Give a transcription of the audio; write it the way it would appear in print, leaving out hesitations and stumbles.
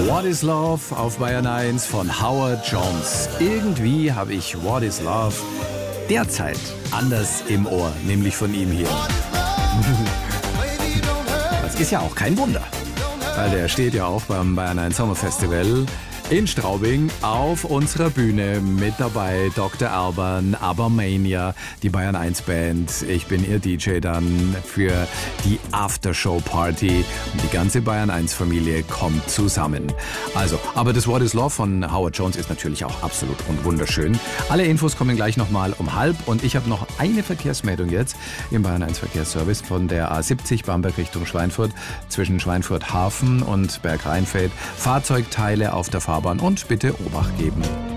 What is Love auf Bayern 1 von Howard Jones. Irgendwie habe ich What is Love derzeit anders im Ohr, nämlich von ihm hier. Das ist ja auch kein Wunder, weil der steht ja auch beim Bayern 1 Sommerfestival in Straubing auf unserer Bühne. Mit dabei Dr. Alban, Abermania, die Bayern 1 Band. Ich bin ihr DJ dann für die Aftershow-Party. Und die ganze Bayern 1 Familie kommt zusammen. Also, aber das What is Love von Howard Jones ist natürlich auch absolut und wunderschön. Alle Infos kommen gleich nochmal um 12:30. Und ich habe noch eine Verkehrsmeldung jetzt im Bayern 1 Verkehrsservice von der A70 Bamberg Richtung Schweinfurt zwischen Schweinfurt Hafen und Bergrheinfeld. Fahrzeugteile auf der Fahrbahn und bitte Obacht geben.